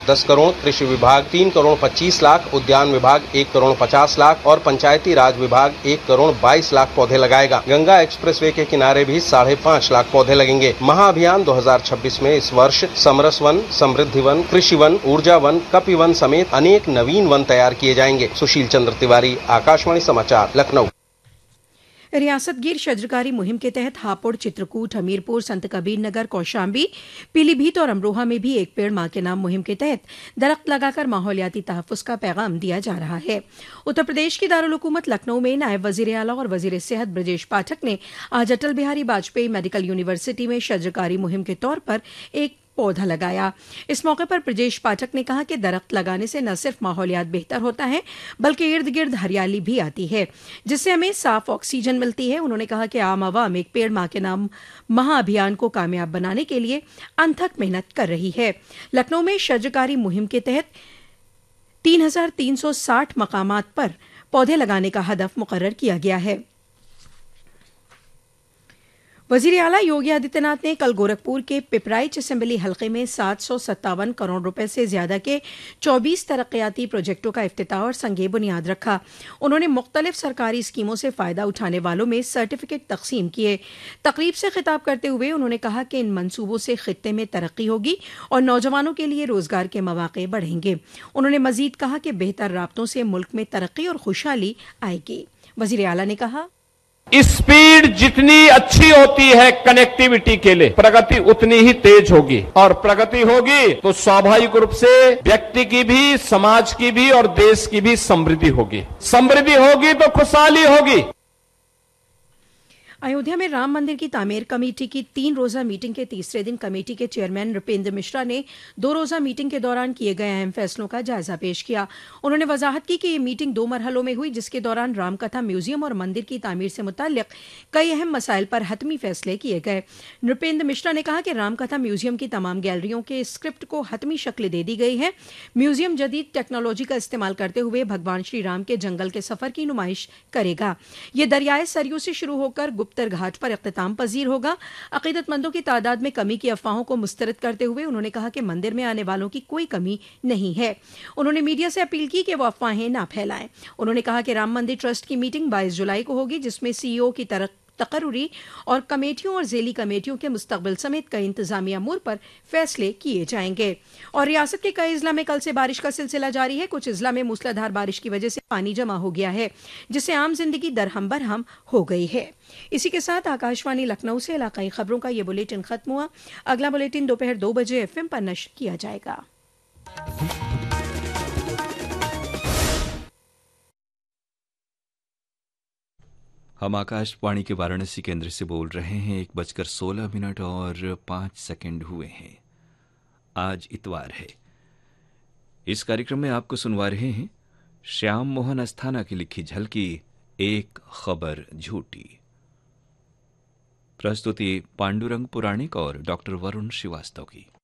10 करोड़, कृषि विभाग 3 करोड़ 25 लाख, उद्यान विभाग 1 करोड़ 50 लाख और पंचायती राज विभाग 1 करोड़ 22 लाख पौधे लगाएगा। गंगा एक्सप्रेसवे के किनारे भी 5.5 लाख पौधे लगेंगे। महाअभियान 2026 में इस वर्ष समरस वन, समृद्धि वन, कृषि वन, ऊर्जा वन, कपिवन समेत अनेक नवीन वन तैयार किए जाएंगे। सुशील चंद्र तिवारी, आकाशवाणी समाचार, लखनऊ। रियासत गिर शजरकारी मुहिम के तहत हापुड़, चित्रकूट, हमीरपुर, संत कबीर नगर, कौशाम्बी, पीलीभीत और अमरोहा में भी एक पेड़ मां के नाम मुहिम के तहत दरख्त लगाकर माहौलियाती तहफ्फुज़ का पैगाम दिया जा रहा है। उत्तर प्रदेश की दारुल हुकूमत लखनऊ में नायब वजीर आला और वजीर सेहत ब्रजेश पाठक ने आज अटल बिहारी वाजपेयी मेडिकल यूनिवर्सिटी में शजरकारी मुहिम के तौर पर एक पौधा लगाया। इस मौके पर ब्रजेश पाठक ने कहा कि दरख्त लगाने से न सिर्फ माहौलियात बेहतर होता है बल्कि इर्द गिर्द हरियाली भी आती है, जिससे हमें साफ ऑक्सीजन मिलती है। उन्होंने कहा कि आम आवाम एक पेड़ मां के नाम महाअभियान को कामयाब बनाने के लिए अनथक मेहनत कर रही है। लखनऊ में शजरकारी मुहिम के तहत 3,360 मकामात पर पौधे लगाने का हदफ मुकर्रर किया गया है। वजीर आला योगी आदित्यनाथ ने कल गोरखपुर के पिपराइच असेंबली हलके में 757 करोड़ रुपए से ज्यादा के 24 तरक्याती प्रोजेक्टों का इफ्तिताह और संगे बुनियाद रखा। उन्होंने मुख्तलिफ सरकारी स्कीमों से फायदा उठाने वालों में सर्टिफिकेट तकसीम किए। तकरीब से खिताब करते हुए उन्होंने कहा कि इन मंसूबों से खित्ते में तरक्की होगी और नौजवानों के लिए रोजगार के मौके बढ़ेंगे। उन्होंने मजीद कहा कि बेहतर राब्तों से मुल्क में तरक्की और खुशहाली आएगी। वजीर आला ने कहा, स्पीड जितनी अच्छी होती है कनेक्टिविटी के लिए, प्रगति उतनी ही तेज होगी और प्रगति होगी तो स्वाभाविक रूप से व्यक्ति की भी, समाज की भी और देश की भी समृद्धि होगी। समृद्धि होगी तो खुशहाली होगी। अयोध्या में राम मंदिर की तामीर कमेटी की 3 रोजा मीटिंग के तीसरे दिन कमेटी के चेयरमैन नृपेंद्र मिश्रा ने 2 रोजा मीटिंग के दौरान किए गए अहम फैसलों का जायजा पेश किया। उन्होंने वजाहत की कि ये मीटिंग 2 मरहलों में हुई, जिसके दौरान रामकथा म्यूजियम और मंदिर की तामीर से मुताल्लिक कई अहम मसाइल पर हतमी फैसले किए गए। नृपेंद्र मिश्रा ने कहा कि रामकथा म्यूजियम की तमाम गैलरियों के स्क्रिप्ट को हतमी शक्ल दे दी गई है। म्यूजियम जदीद टेक्नोलॉजी का इस्तेमाल करते हुए भगवान श्री राम के जंगल के सफर की नुमाइश करेगा। ये दरियाए सरयू से शुरू होकर गुप्तर घाट पर इख्तिताम पजीर होगा। अकीदतमंदों की तादाद में कमी की अफवाहों को मुस्तरद करते हुए उन्होंने कहा कि मंदिर में आने वालों की कोई कमी नहीं है। उन्होंने मीडिया से अपील की कि वो अफवाहें ना फैलाएं। उन्होंने कहा कि राम मंदिर ट्रस्ट की मीटिंग 22 जुलाई को होगी, जिसमें सीईओ की तकर्रुरी और कमेटियों और जेली कमेटियों के मुस्तकबिल समेत कई इंतजामी अमूर पर फैसले किए जाएंगे। और रियासत के कई इजला में कल से बारिश का सिलसिला जारी है। कुछ इजला में मूसलाधार बारिश की वजह से पानी जमा हो गया है, जिससे आम जिंदगी दरहम बरहम हो गई है। इसी के साथ आकाशवाणी लखनऊ से इलाकाई खबरों का ये बुलेटिन खत्म हुआ। अगला बुलेटिन दोपहर 2 बजे FM पर नश्र किया जाएगा। हम आकाशवाणी के वाराणसी केंद्र से बोल रहे हैं। 1:16 और 5 हुए हैं। आज इतवार है। इस कार्यक्रम में आपको सुनवा रहे हैं श्याम मोहन अस्थाना की लिखी झलकी, एक खबर झूठी। प्रस्तुति पांडुरंग पुराणिक और डॉक्टर वरुण श्रीवास्तव की।